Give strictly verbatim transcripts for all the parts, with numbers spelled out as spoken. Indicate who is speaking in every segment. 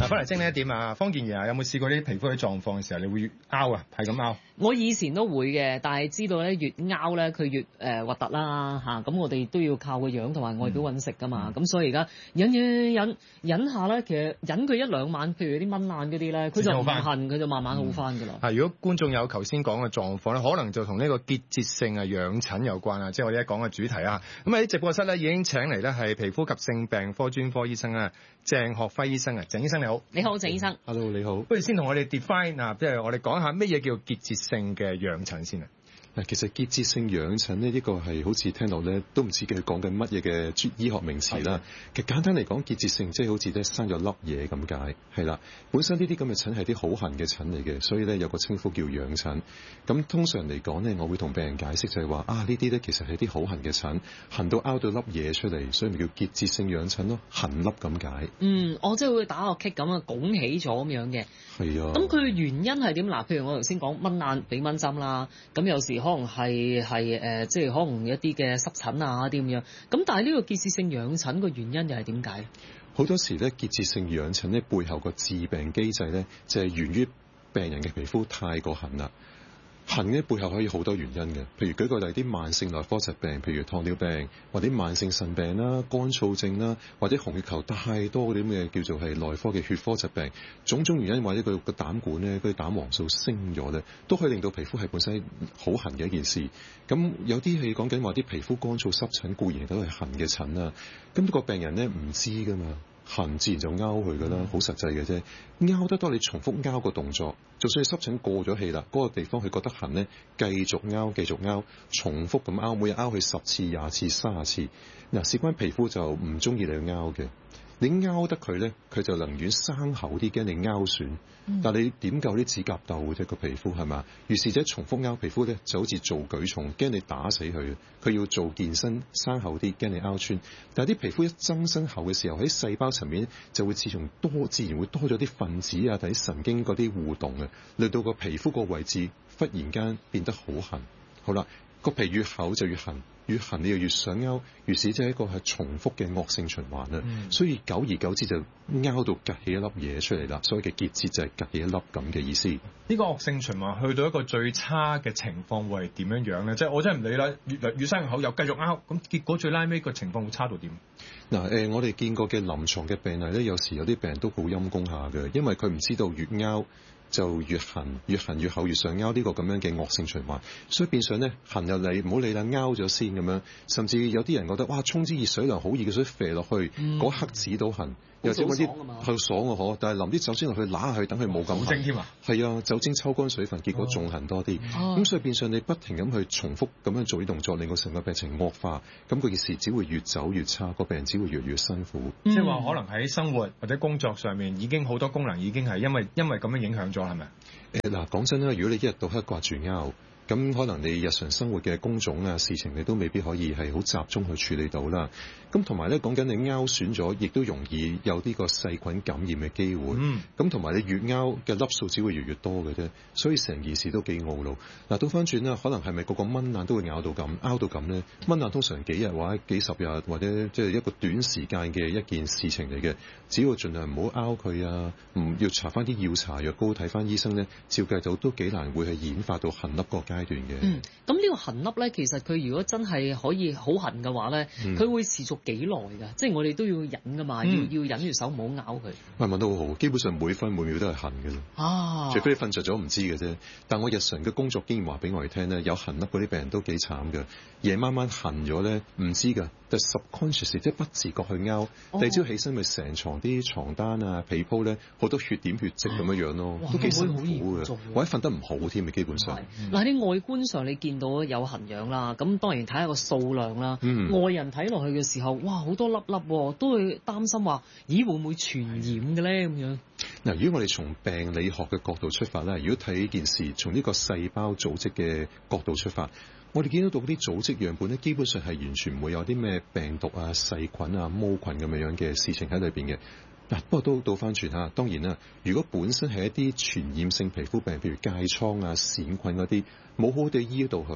Speaker 1: 嗱，翻嚟精呢一點啊，方健儀啊，有冇試過啲皮膚嘅狀況嘅時候，你會拗啊，係咁拗？
Speaker 2: 我以前都會嘅，但係知道咧越拗咧佢越誒核突啦嚇，咁、啊、我哋都要靠個樣同埋外表揾食噶嘛，咁、嗯、所以而家忍忍忍忍下咧，其實忍佢一兩晚，譬如啲蚊爛嗰啲咧，佢就唔痕，佢就慢慢好翻噶啦。
Speaker 1: 啊、嗯，如果觀眾有頭先講嘅狀況咧，可能就同呢個結節性啊癢疹有關啊，即係我哋一講嘅主題啊。咁喺直播室咧已經請嚟咧係皮膚及性病科專科醫生啊，鄭學輝醫生啊，鄭醫生你好。
Speaker 2: 你好，鄭醫生。
Speaker 3: Hello， 你好。
Speaker 1: 不如先同我哋 define 啊，即係我哋講下咩嘢叫結節性嘅癢疹先啊。
Speaker 3: 嗱，其實結節性癢疹呢，呢個係好似聽落咧都唔知佢講緊乜嘢嘅醫學名詞啦。其實簡單嚟講，結節性即係好似咧生咗粒嘢咁解，係啦。本身呢啲咁嘅疹係啲好痕嘅疹嚟嘅，所以咧有個稱呼叫癢疹。咁通常嚟講咧，我會同病人解釋就係話啊，呢啲咧其實係啲好痕嘅疹，痕到拗到粒嘢出嚟，所以咪叫結節性癢疹咯，痕粒咁解。
Speaker 2: 嗯，我即係會打個棘咁啊，拱起咗咁樣嘅。係啊。咁佢原因係點？嗱，譬如我頭先講蚊爛俾蚊針啦，咁有時可能係係誒，即係可能一啲嘅濕疹啊啲咁樣。咁但係呢個結節性癢疹個原因又係點解？
Speaker 3: 好多時咧，結節性癢疹咧背後個致病機制咧，就係源於病人嘅皮膚太過痕啦。痕咧背後可以好多原因嘅，譬如舉個例，啲慢性內科疾病，譬如糖尿病或者慢性腎病啦、乾燥症啦，或者紅血球太多嗰啲咩叫做係內科嘅血科疾病，種種原因或者佢個膽管咧，佢膽黃素升咗咧，都可以令到皮膚係本身好痕嘅一件事。咁有啲係講緊話啲皮膚乾燥濕疹固然都係痕嘅疹啊，咁個病人咧唔知噶嘛。痕自然就拗佢噶啦，好實際嘅啫。拗得多，你重複拗個動作，就算你濕疹過咗氣啦，嗰、那個地方佢覺得痕咧，繼續拗，繼續拗，重複咁拗，每日拗佢十次、廿次、卅次。嗱，事關皮膚就唔中意你去拗嘅。你拗得佢咧，佢就寧願生厚啲，驚你拗損。嗯、但係你點夠啲指甲鬥嘅啫？個皮膚係嘛？於是者重複拗皮膚咧，就好似做舉重，驚你打死佢。佢要做健身，生厚啲，驚你拗穿。但係啲皮膚一增生厚嘅時候，喺細胞層面就會自從多，自然會多咗啲分子啊，同啲神經嗰啲互動啊，令到個皮膚個位置忽然間變得好痕。好啦，個皮越厚就越痕。越痕你又越想拗，於是即係一個係重複嘅惡性循環啦。嗯、所以久而久之就拗到趌起一粒嘢出嚟啦。所謂嘅結節就係趌起一粒咁嘅意思。
Speaker 1: 呢個惡性循環去到一個最差嘅情況會係點樣樣咧？即係我真係唔理啦，越嚟越生越厚又繼續拗，咁結果最拉尾個情況會差到點？
Speaker 3: 嗱誒、呃，我哋見過嘅臨床嘅病例咧，有時有啲病人都好陰功下嘅，因為佢唔知道越拗就越痕，越痕越厚，越想拗呢個咁樣嘅惡性循環，所以變相咧痕入嚟唔好理啦，拗咗先咁樣，甚至有啲人覺得哇，沖支熱水涼好熱嘅水射落去，嗰、嗯、刻止到痕，又或者啲係爽啊可，但係淋啲酒精落去揦下去，等佢冇咁痕。酒精添啊？係啊，酒精抽乾水分，結果仲痕多啲。咁、哦、所以變相你不停咁去重複咁樣做啲動作，令到成個病情惡化，咁個件事只會越走越差，個病人只會越嚟越辛苦。
Speaker 1: 嗯、即係話可能喺生活或者工作上面已經好多功能已經係因為因為咁樣影響咗。係咪？
Speaker 3: 誒嗱，講真啦，如果你一日到黑掛住拗，咁可能你日常生活嘅工種啊、事情，你都未必可以係好集中去處理到啦。咁同埋咧，講緊你拗損咗，亦都容易有呢個細菌感染嘅機會。咁同埋你越拗嘅粒數只會越嚟越多嘅啫，所以成件事都幾懊惱。嗱，倒翻轉啦，可能係咪個個蚊爛都會咬到咁、拗到咁咧？蚊爛通常幾日或者幾十日，或者即係一個短時間嘅一件事情嚟嘅。只要盡量唔好拗佢啊，唔要搽翻啲藥搽藥膏，睇翻醫生咧，照計到都幾難會係演化到痕粒個階段嘅。
Speaker 2: 嗯，咁呢個痕粒咧，其實佢如果真係可以好痕嘅話咧，佢、嗯、會持續幾耐㗎？即係我哋都要忍㗎嘛，嗯、要要忍住手唔好咬佢。
Speaker 3: 喂，問得好好，基本上每分每秒都係痕㗎啦。啊，除非你瞓着咗唔知嘅啫。但我日常嘅工作經驗話俾我哋聽咧，有痕粒嗰啲病人都幾慘㗎。夜晚晚痕咗咧，唔知㗎，但 subconscious 即係不自覺去拗，第二朝起身咪成床啲床單啊、被鋪咧好多血點血跡咁樣樣咯，都幾辛苦嘅。或者瞓得唔好添，基本上。
Speaker 2: 嗱，喺外觀上你見到有痕癢啦，咁當然睇下個數量啦。嗯、外人睇落去嘅時候，哇，好多粒粒喎，都會擔心話，咦，會唔會傳染嘅咧？咁樣。
Speaker 3: 嗱，如果我哋從病理學嘅角度出發咧，如果睇呢件事從呢個細胞組織嘅角度出發，我哋見到到啲組織樣本咧，基本上係完全唔會有啲咩病毒啊、細菌啊、毛菌咁樣樣嘅事情喺裏邊嘅。嗱，不過都倒翻轉嚇，當然啦，如果本身係一啲傳染性皮膚病，譬如疥瘡啊、癬菌嗰啲，冇好好地醫到佢，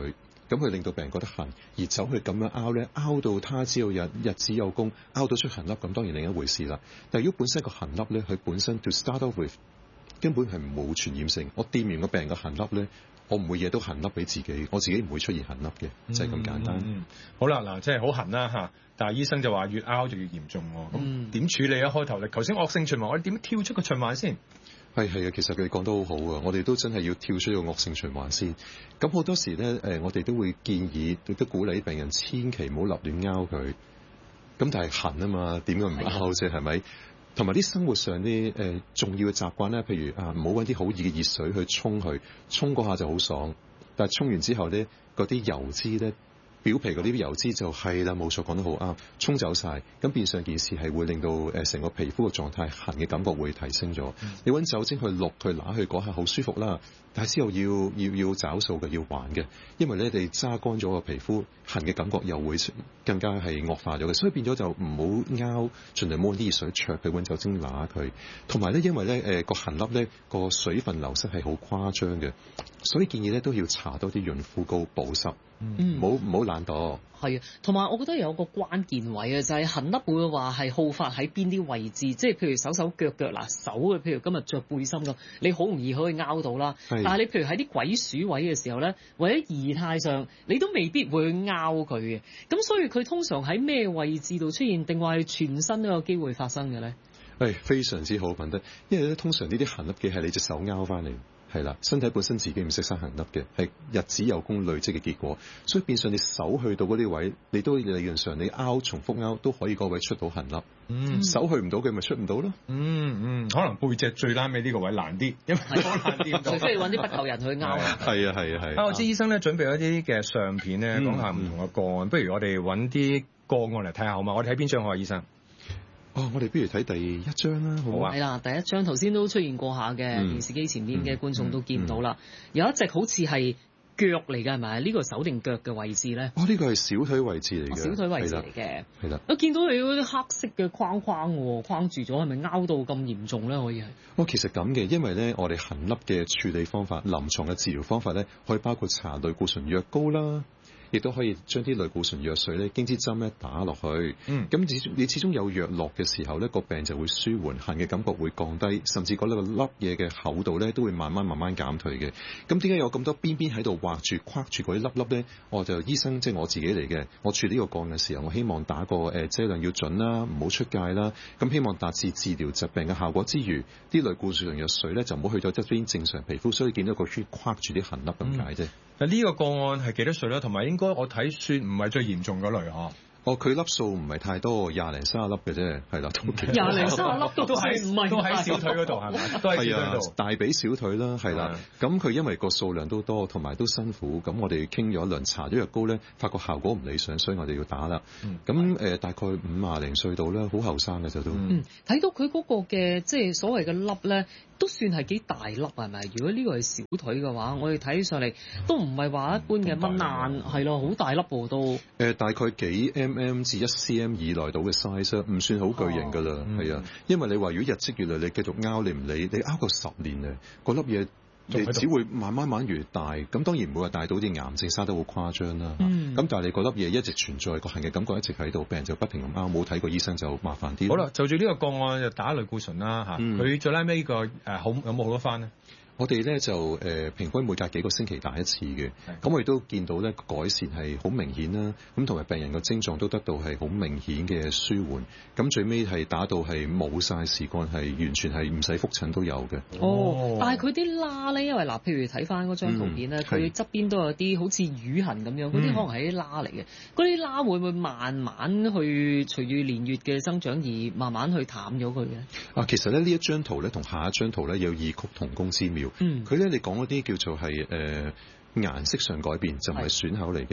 Speaker 3: 咁佢令到病人覺得痕，而走去咁樣拗咧，拗到他朝有日，日子有功，拗到出痕粒，咁當然另一回事啦。但係如果本身個痕粒咧，佢本身 to start off with 根本係冇傳染性，我掂完個病人個痕粒咧，我唔會惹到痕粒俾自己，我自己唔會出現痕粒嘅，就係、是、咁簡單。
Speaker 1: 嗯嗯、好啦，嗱，即係好痕啦嚇，但係醫生就話越拗就越嚴重喎。咁點、嗯、處理啊？開頭你頭先惡性循環，我哋點跳出個循環先？
Speaker 3: 係係啊，其實佢講得好好啊，我哋都真係要跳出個惡性循環先。咁好多時咧，誒，我哋都會建議，亦都鼓勵病人千祈唔好立亂拗佢。咁但係痕啊嘛，點解唔拗啫？係咪？同埋啲生活上啲誒、呃、重要嘅習慣咧，譬如啊，唔好揾啲好熱嘅熱水去沖佢，沖嗰下就好爽，但係沖完之後咧，嗰啲油脂咧，表皮嗰啲油脂就係啦，冇錯，講得好啱，沖走晒，咁變相件事係會令到誒成個皮膚嘅狀態痕嘅感覺會提升咗。嗯、你揾酒精去淥去揦去嗰下好舒服啦，但係之後要要要找數嘅，要還嘅，因為咧你揸乾咗個皮膚，痕嘅感覺又會更加係惡化咗嘅，所以變咗就唔好拗，盡量冇啲熱水灼佢，揾酒精揦佢。同埋咧，因為咧誒個痕粒咧個水分流失係好誇張嘅，所以建議咧都要搽多啲潤膚膏保濕。嗯，唔好唔好懶惰。
Speaker 2: 係啊，同埋我覺得有個關鍵位啊，就係痕粒會話係好發喺邊啲位置，即係譬如手手腳腳嗱，手嘅譬如今日着背心咁，你好容易可以拗到啦。是但係你譬如喺啲鬼鼠位嘅時候咧，或者儀態上，你都未必會拗佢嘅。咁所以佢通常喺咩位置度出現，定話係全身都有機會發生嘅咧？
Speaker 3: 係非常之好問得，因為咧通常呢啲痕粒嘅係你隻手拗翻嚟。係啦，身體本身自己唔識生痕粒嘅，係日子有功累積嘅結果，所以變相你手去到嗰啲位，你都理論上你拗重複拗都可以嗰位出到痕粒。嗯，手去唔到嘅咪出唔到咯。嗯
Speaker 1: 嗯，可能背脊最拉尾呢個位難啲，因為好難掂到。
Speaker 2: 除非你揾啲不求人去拗。
Speaker 3: 係啊係啊係。啊，
Speaker 1: 我知醫生咧準備一啲嘅相片咧，講下唔同嘅個案，嗯、不如我哋揾啲個案嚟睇下好嘛？我哋睇邊張好啊，醫生？
Speaker 3: 哦，我哋不如睇第一張啦，好啊。
Speaker 2: 係啦，第一張頭先都出現過下嘅，電視機前邊嘅觀眾都見到啦。嗯嗯嗯、有一隻好似係腳嚟㗎，係咪？呢、呢個手定腳嘅位置咧？
Speaker 3: 哦，呢個係小腿位置嚟嘅、哦。小腿位置嚟嘅。係啦。我
Speaker 2: 見到你嗰啲黑色嘅框框喎，框住咗，係咪拗到咁嚴重咧？可以係？
Speaker 3: 哦，其實咁嘅，因為咧，我哋痕粒嘅處理方法、臨床嘅治療方法咧，可以包括搽類固醇藥膏啦。亦都可以將啲類固醇藥水咧，經支針咧打落去。嗯，咁你你始終有藥落嘅時候咧，個病就會舒緩，痕嘅感覺會降低，甚至嗰粒粒嘢嘅厚度咧都會慢慢慢慢減退嘅。咁點解有咁多邊邊喺度畫住、框住嗰啲粒粒咧？我就醫生即係、就是、我自己嚟嘅。我處理呢個個案嘅時候，我希望打個誒劑量要準啦，唔好出界啦。咁希望達至治療疾病嘅效果之餘，啲類固醇藥水咧就唔好去到側邊正常皮膚，所以見到個圈框住啲痕粒咁解啫。
Speaker 1: 嗱呢、嗯、個個案係幾多歲啦？同埋應該我睇算唔係最嚴重嗰類嗬。
Speaker 3: 哦，佢粒數唔係太多，廿零三十粒嘅啫，係啦，
Speaker 2: 廿零三十粒都係唔係
Speaker 1: 都喺小腿嗰度係咪？都喺小腿度，
Speaker 3: 大髀小腿啦，係啦。咁佢因為個數量都多，同埋都辛苦，咁我哋傾咗一輪，搽咗藥膏咧，發覺效果唔理想，所以我哋要打啦。咁誒、嗯呃，大概五廿零歲度啦，好後生嘅就都。
Speaker 2: 嗯，睇到佢嗰個嘅即係所謂嘅粒咧，都算係幾大粒係咪？如果呢個係小腿嘅話，我哋睇起上嚟都唔係話一般嘅蚊爛，係咯，好大粒喎都。誒、
Speaker 3: 呃，大概幾 mm 至一 cm 以內到嘅 size，唔算好巨型㗎啦，係啊、哦。因為你話如果日積月累，你繼續拗你唔理，你拗個十年啊，嗰粒嘢你只會慢慢慢越大。咁當然唔會話大到啲癌症生得好誇張啦。咁、嗯、但係你嗰粒嘢一直存在，個痕嘅感覺一直喺度，病人就不停咁拗，冇睇過醫生就麻煩啲。
Speaker 1: 好啦，就住呢個個案就打類固醇啦嚇。佢、嗯、最拉尾呢個誒好有冇好多翻呢？
Speaker 3: 我哋咧就誒、呃、平均每隔幾個星期打一次嘅，咁的我亦都見到咧改善係好明顯啦，咁同埋病人個症狀都得到係好明顯嘅舒緩，咁最尾係打到係冇晒事幹，係完全係唔使覆診都有嘅。
Speaker 2: 哦，但係佢啲疤咧，因為嗱，譬如睇翻嗰張圖片咧，佢側、嗯、邊都有啲好似瘀痕咁樣，嗰啲、嗯、可能係啲疤嚟嘅，嗰啲疤會唔會慢慢去隨住年月嘅增長而慢慢去淡咗佢嘅？
Speaker 3: 啊，其實咧呢一張圖咧同下一張圖咧有異曲同工之妙。嗯，佢咧你講嗰啲叫做係誒、呃、顏色上改變，就唔係損口嚟嘅。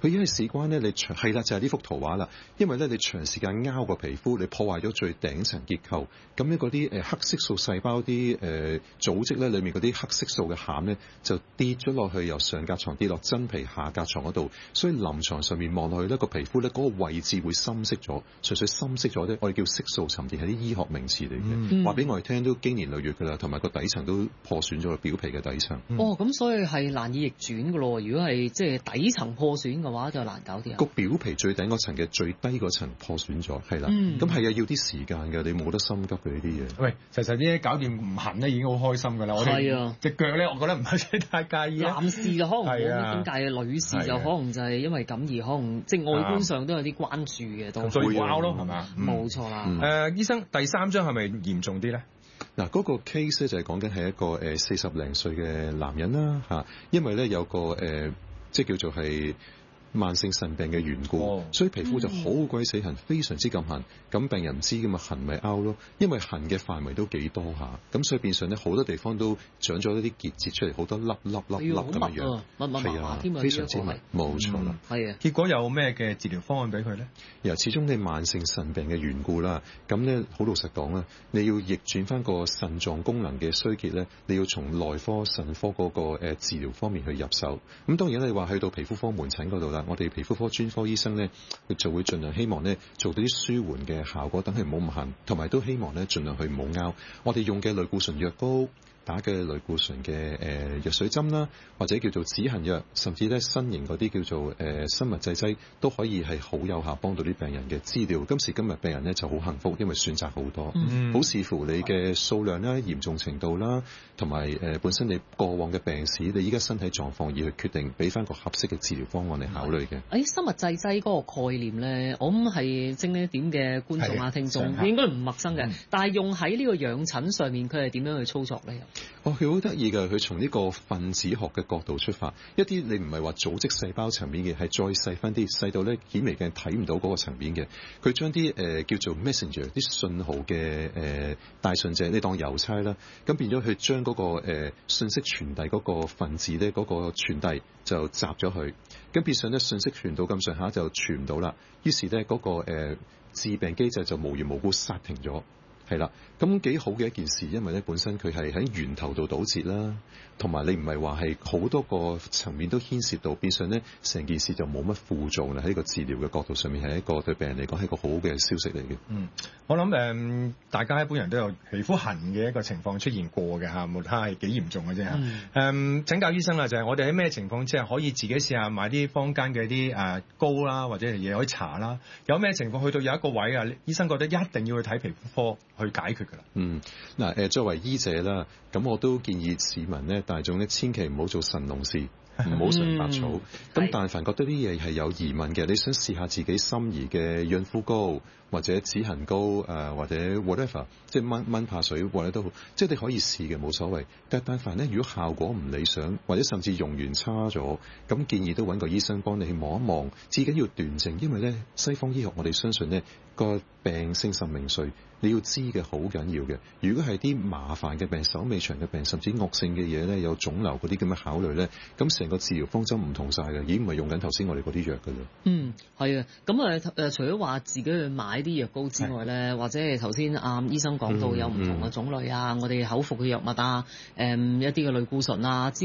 Speaker 3: 佢因為事關咧，你長係啦，就係、是、呢幅圖畫啦。因為咧，你長時間拗個皮膚，你破壞咗最頂層結構，咁咧嗰啲誒黑色素細胞啲誒、呃、組織咧，裡面嗰啲黑色素嘅餡咧，就跌咗落去由上隔床跌落真皮下隔床嗰度，所以臨床上面望落去咧，個皮膚咧嗰個位置會深色咗，純粹深色咗咧，我哋叫色素沉澱，係啲醫學名詞嚟嘅，話俾、嗯、我哋聽都經年累月㗎啦，同埋個底層都破損咗個表皮嘅底層。
Speaker 2: 嗯、哦，咁所以係難以逆轉㗎咯。如果係即係底層破損嘅話，就難搞啲啊。
Speaker 3: 個表皮最頂嗰層嘅最低嗰層破損咗，係啦，咁係啊，要啲時間㗎，你冇得心急嘅呢啲嘢。
Speaker 1: 喂，其實啲搞掂唔痕咧已經好開心㗎啦。係啊，隻腳咧，我覺得唔係太介意。
Speaker 2: 男士就可能冇乜點介意，女士就可能就係因為咁而可能即係外觀上都有啲關注嘅，都
Speaker 1: 會拗咯，係嘛？
Speaker 2: 冇錯啦。
Speaker 1: 誒，醫生，第三張係咪嚴重啲咧？
Speaker 3: 嗱，嗰個 case 咧就係講緊係一個誒四十零歲嘅男人啦嚇，因為咧有個誒即係叫做係慢性腎病嘅緣故，哦、所以皮膚就好鬼死痕，非常之咁痕。咁病人唔知㗎嘛，痕咪拗咯。因為痕嘅範圍都幾多下，咁所以變相咧好多地方都長咗一啲結節出嚟，好多粒粒粒粒咁嘅樣。係啊，非常之密，冇錯啦。
Speaker 2: 係啊，
Speaker 1: 結果有咩嘅治療方案俾佢咧？
Speaker 3: 由始終你慢性腎病嘅緣故啦，咁咧好老實講啦，你要逆轉翻個腎臟功能嘅衰竭咧，你要從內科腎科嗰個誒治療方面去入手。咁當然你話去到皮膚科門診嗰度啦。我哋皮膚科專科醫生咧，就會盡量希望咧做到啲舒緩嘅效果，等佢唔好咁痕，同埋都希望咧盡量去唔好拗。我哋用嘅類固醇藥膏，打嘅類固醇嘅誒、呃、藥水針啦，或者叫做止痕藥，甚至咧新型嗰啲叫做誒、呃、生物製劑，都可以係好有效幫到啲病人嘅治療。今時今日病人咧就好幸福，因為選擇好多，好、嗯、視乎你嘅數量啦、嚴重程度啦，同埋誒本身你過往嘅病史，你依家身體狀況而去決定，俾翻個合適嘅治療方案嚟考慮嘅。
Speaker 2: 誒生物製劑嗰個概念咧，我諗係精呢點嘅觀眾啊、聽眾應該唔陌生嘅，嗯、但係用喺呢個養診上面，佢係點樣去操作咧？
Speaker 3: 哦，佢好得意㗎，佢從呢個分子學嘅角度出發，一啲你唔係話組織細胞層面嘅，係再細分啲，細到咧顯微鏡睇唔到嗰個層面嘅。佢將啲誒叫做 messenger 啲信號嘅誒、呃、帶信者，你當郵差啦，咁變咗佢將嗰個誒、呃、信息傳遞嗰個分子咧，嗰、嗰個傳遞就閘咗佢，咁變相咧信息傳到咁上下就傳唔到啦。於是咧嗰、嗰個誒、呃、致病機制就無緣無故剎停咗。係啦，咁幾好嘅一件事，因為咧本身佢係喺源頭度堵截啦，同埋你唔係話係好多個層面都牽涉到，變相咧成件事就冇乜副作用啦。喺個治療嘅角度上面，係一個對病人嚟講係一個好嘅消息嚟嘅。
Speaker 1: 嗯，我諗誒、呃，大家一般人都有皮膚痕嘅一個情況出現過嘅嚇，無論係幾嚴重嘅啫嚇。誒、嗯呃，請教醫生啦，就係、是、我哋喺咩情況之下可以自己試下買啲坊間嘅啲誒膏啦，或者係嘢可以搽啦？有咩情況去到有一個位啊，醫生覺得一定要去睇皮膚科去解決㗎啦。
Speaker 3: 嗯，嗱誒，作為醫者啦，咁我都建議市民咧、大眾咧，千祈唔好做神農氏，唔好嘗百草。咁、嗯、但凡覺得啲嘢係有疑問嘅，你想試下自己心儀嘅潤膚膏或者止痕膏誒、呃，或者 whatever， 即係蚊蚊怕水或者都好，即係你可以試嘅冇所謂。但但凡咧，如果效果唔理想，或者甚至用完差咗，咁建議都揾個醫生幫你去望一望，至緊要斷症，因為咧西方醫學我哋相信咧個病勝神明髓。你要知嘅好緊要嘅，如果係啲麻煩嘅病、手尾長嘅病，甚至惡性嘅嘢咧，有腫瘤嗰啲咁嘅考慮咧，咁成個治療方針唔同晒嘅，已經唔係用緊頭先我哋嗰啲藥㗎啦。
Speaker 2: 嗯，係啊，咁啊誒，除咗話自己去買啲藥膏之外咧，或者係頭先阿醫生講到有唔同嘅種類啊，嗯嗯、我哋口服嘅藥物啊，誒、嗯、一啲嘅類固醇啊。